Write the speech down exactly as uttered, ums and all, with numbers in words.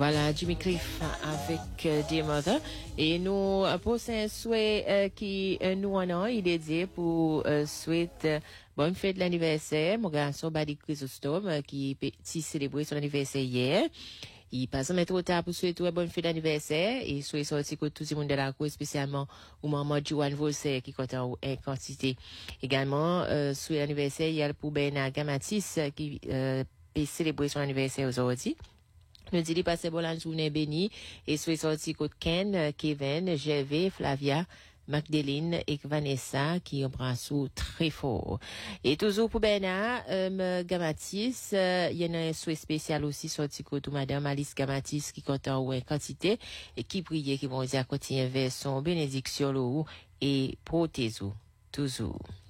Voilà, Jimmy Cliff avec euh, Dear Mother. Et nous euh, posons un souhait euh, qui euh, nous en a, il est dit pour euh, souhaiter euh, bonne fête de l'anniversaire. Mon garçon Badi Chrysostome euh, qui petit célébré son anniversaire hier. Il passe un trop tard pour souhaiter une bonne fête d'anniversaire et souhaiter sortir que tout le monde de la cour, spécialement au maman Joanne Volser qui compte en quantité. Également, euh, souhaiter l'anniversaire, il y a pour Bernard Gamatis euh, qui euh, peut célébrer son anniversaire aujourd'hui. Nous dit, il passe bonne journée bénie et souhaite sortir côté Ken, Kevin, Gervais, Flavia, Magdalene et Vanessa qui embrassent très fort. Et toujours pour Bernard, euh, Gamatis, euh, il y en a un souhait spécial aussi sorti côté madame Alice Gamatis qui compte en quantité et qui priait qui vont dire continuer vers son bénédiction et protège toujours.